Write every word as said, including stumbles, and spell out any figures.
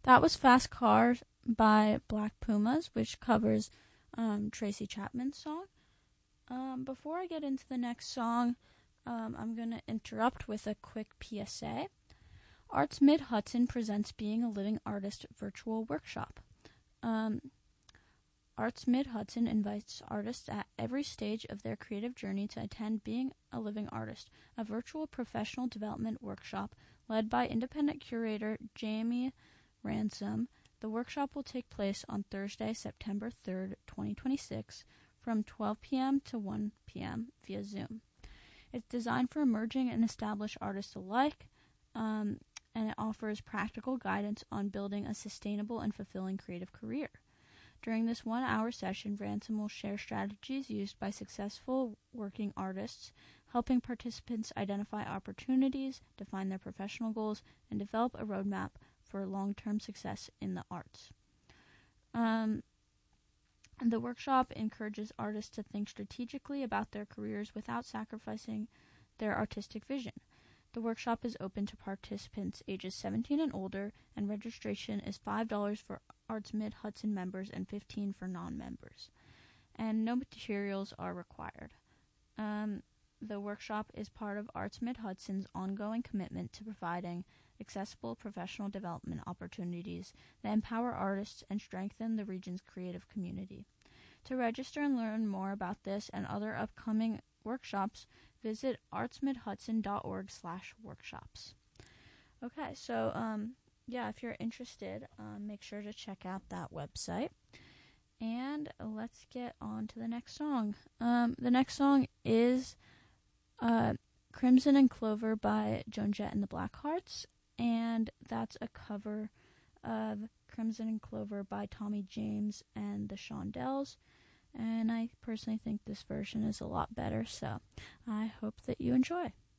That was Fast Cars by Black Pumas, which covers um, Tracy Chapman's song. Um, before I get into the next song, um, I'm going to interrupt with a quick P S A. Arts Mid Hudson presents Being a Living Artist virtual workshop. Um, Arts Mid Hudson invites artists at every stage of their creative journey to attend Being a Living Artist, a virtual professional development workshop led by independent curator Jamie Ransom. The workshop will take place on Thursday, September third, twenty twenty-six, from twelve p.m. to one p.m. via Zoom. It's designed for emerging and established artists alike, um, and it offers practical guidance on building a sustainable and fulfilling creative career. During this one-hour session, Ransom will share strategies used by successful working artists, helping participants identify opportunities, define their professional goals, and develop a roadmap for long-term success in the arts. Um, the workshop encourages artists to think strategically about their careers without sacrificing their artistic vision. The workshop is open to participants ages seventeen and older, and registration is five dollars for Arts Mid Hudson members and fifteen dollars for non-members. And no materials are required. Um, the workshop is part of Arts Mid Hudson's ongoing commitment to providing accessible professional development opportunities that empower artists and strengthen the region's creative community. To register and learn more about this and other upcoming workshops, visit artsmidhudson.org slash workshops. Okay, so, um, yeah, if you're interested, um, make sure to check out that website. And let's get on to the next song. Um, the next song is uh, Crimson and Clover by Joan Jett and the Blackhearts, and that's a cover of Crimson and Clover by Tommy James and the Shondells. And I personally think this version is a lot better, so I hope that you enjoy.